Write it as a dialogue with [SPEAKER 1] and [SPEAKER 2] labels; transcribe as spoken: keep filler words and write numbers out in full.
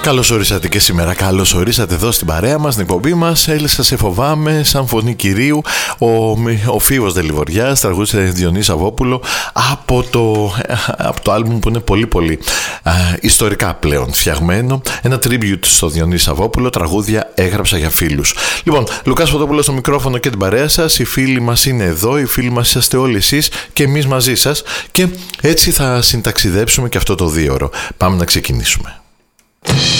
[SPEAKER 1] Καλώς ορίσατε και σήμερα, καλώς ορίσατε εδώ στην παρέα μας, στην εκπομπή μας. Έλεσα σε φοβάμαι, σαν φωνή κυρίου. Ο, ο Φίβος Δελιβοριάς τραγούδισε Διονύση Σαββόπουλο από το, από το άλμπουμ που είναι πολύ πολύ α, ιστορικά πλέον φτιαγμένο. Ένα tribute στο Διονύση Σαββόπουλο, τραγούδια έγραψα για φίλους. Λοιπόν, Λουκάς Φωτόπουλος στο μικρόφωνο και την παρέα σας. Οι φίλοι μας είναι εδώ, οι φίλοι μας είσαστε όλοι εσείς και εμείς μαζί σας. Και έτσι θα συνταξιδέψουμε και αυτό το δίωρο. Πάμε να ξεκινήσουμε.